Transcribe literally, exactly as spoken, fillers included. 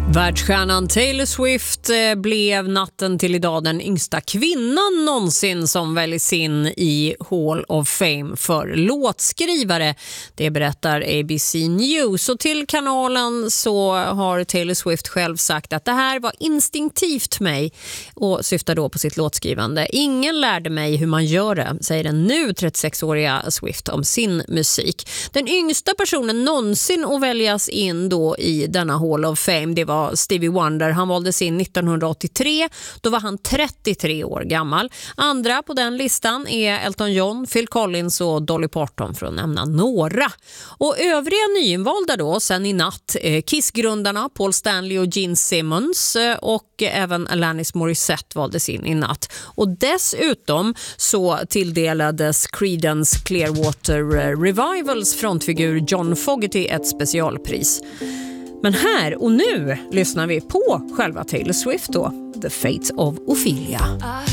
Världsstjärnan Taylor Swift blev natten till idag den yngsta kvinnan någonsin som väljs in i Hall of Fame för låtskrivare. Det berättar A B C News. Och till kanalen så har Taylor Swift själv sagt att det här var instinktivt mig, och syftar då på sitt låtskrivande. Ingen lärde mig hur man gör det, säger den nu trettiosex-åriga Swift om sin musik. Den yngsta personen någonsin att väljas in då i denna Hall of Fame, det var Stevie Wonder. Han valdes in nittonhundraåttiotre. Då var han trettiotre år gammal. Andra på den listan är Elton John, Phil Collins och Dolly Parton, för att nämna några. Och övriga nyinvalda då sen i natt, eh, Kiss-grundarna Paul Stanley och Gene Simmons eh, och även Alanis Morissette valdes in i natt. Och dessutom så tilldelades Creedence Clearwater Revivals frontfigur John Fogerty ett specialpris. Men här och nu lyssnar vi på själva Taylor Swift då, The Fate of Ophelia.